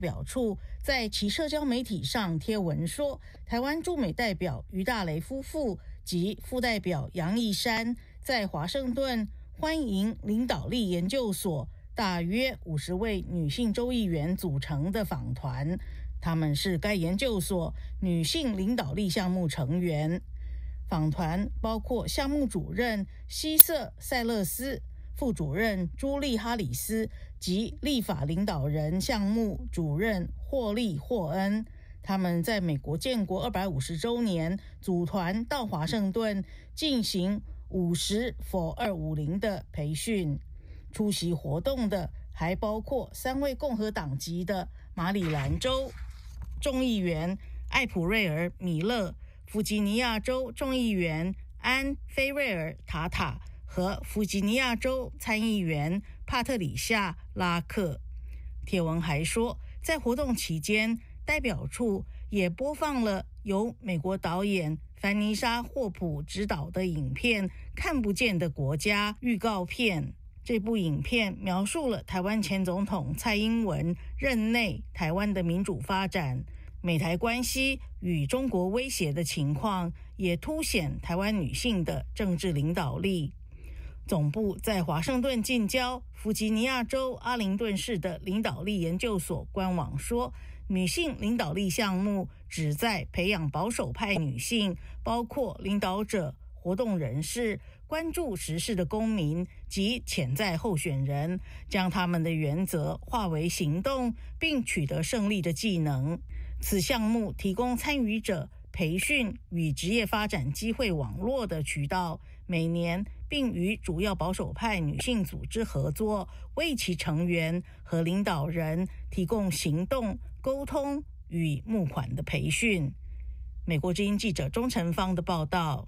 表处在其社交媒体上贴文说，台湾驻美代表于大雷夫妇及副代表杨义山在华盛顿欢迎领导力研究所大约50位女性州议员组成的访团，他们是该研究所女性领导力项目成员。访团包括项目主任希瑟·塞勒斯、副主任朱莉·哈里斯及立法领导人项目主任霍利·霍恩。他们在美国建国250周年组团到华盛顿进行50 for 250的培训。出席活动的还包括3位共和党籍的马里兰州众议员艾普瑞尔·米勒、弗吉尼亚州众议员安·菲瑞尔·塔塔和弗吉尼亚州参议员帕特里夏·拉克。帖文还说，在活动期间，代表处也播放了由美国导演凡妮莎·霍普执导的影片《看不见的国家》预告片。这部影片描述了台湾前总统蔡英文任内台湾的民主发展、美台关系与中国威胁的情况，也凸显台湾女性的政治领导力。总部在华盛顿近郊弗吉尼亚州阿灵顿市的领导力研究所官网说，女性领导力项目旨在培养保守派女性，包括领导者、活动人士、关注时事的公民及潜在候选人，将他们的原则化为行动并取得胜利的技能。此项目提供参与者培训与职业发展机会网络的渠道，每年并与主要保守派女性组织合作，为其成员和领导人提供行动、沟通与募款的培训。美国之音记者钟成芳的报道。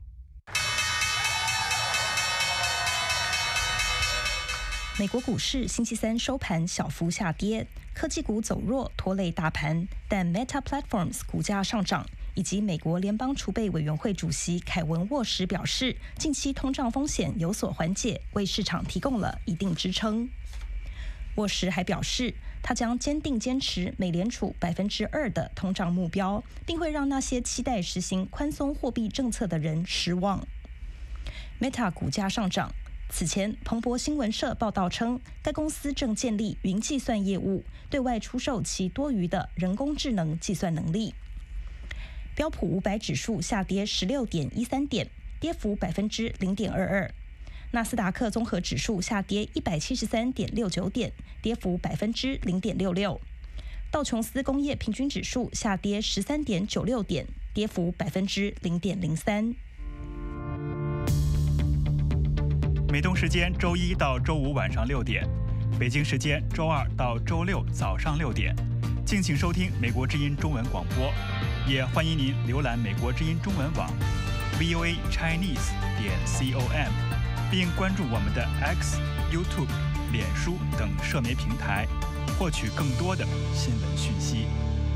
美国股市星期三收盘小幅下跌，科技股走弱拖累大盘，但 Meta Platforms 股价上涨，以及美国联邦储备委员会主席凯文沃什表示，近期通胀风险有所缓解，为市场提供了一定支撑。沃什还表示，他将坚定坚持美联储2%的通胀目标，并会让那些期待实行宽松货币政策的人失望。Meta 股价上涨。此前，彭博新闻社报道称，该公司正建立云计算业务，对外出售其多余的人工智能计算能力。标普500指数下跌16.13点，跌幅0.22%。纳斯达克综合指数下跌173.69点，跌幅0.66%。道琼斯工业平均指数下跌13.96点，跌幅0.03%。 美东时间周1到周5晚上6点，北京时间周2到周6早上6点，敬请收听美国之音中文广播，也欢迎您浏览美国之音中文网 voachinese.com， 并关注我们的 X、YouTube、脸书等社媒平台，获取更多的新闻讯息。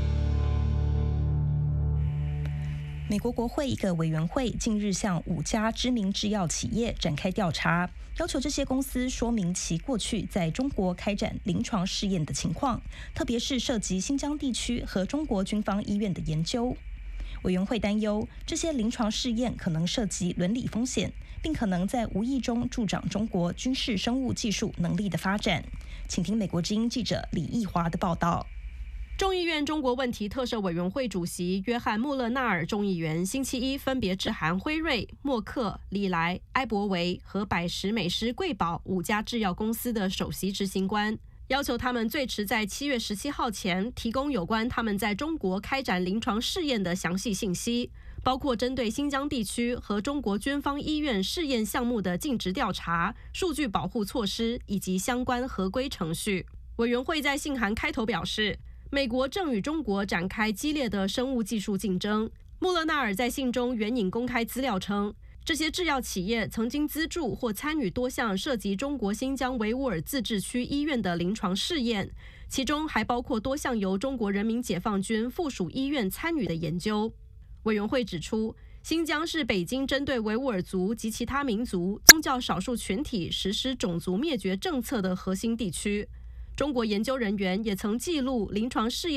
美国国会一个委员会近日向5家知名制药企业展开调查，要求这些公司说明其过去在中国开展临床试验的情况，特别是涉及新疆地区和中国军方医院的研究。委员会担忧，这些临床试验可能涉及伦理风险，并可能在无意中助长中国军事生物技术能力的发展。请听美国之音记者李义华的报道。 众议院中国问题特设委员会主席约翰·穆勒纳尔众议员星期一分别致函辉瑞、默克、礼来、埃博维和百时美施贵宝5家制药公司的首席执行官，要求他们最迟在7月17号前提供有关他们在中国开展临床试验的详细信息，包括针对新疆地区和中国军方医院试验项目的尽职调查、数据保护措施以及相关合规程序。委员会在信函开头表示，美国正与中国展开激烈的生物技术竞争。穆勒纳尔在信中援引公开资料称，这些制药企业曾经资助或参与多项涉及中国新疆维吾尔自治区医院的临床试验，其中还包括多项由中国人民解放军附属医院参与的研究。委员会指出，新疆是北京针对维吾尔族及其他民族、宗教少数群体实施种族灭绝政策的核心地区。 中国研究人员也曾记录临床试验